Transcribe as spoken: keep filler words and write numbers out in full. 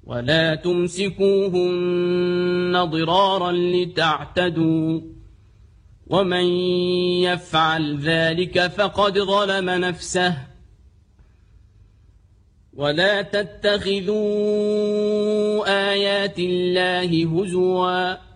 ولا تمسكوهن ضرارا لتعتدوا ومن يفعل ذلك فقد ظلم نفسه ولا تتخذوا آيات الله هزوا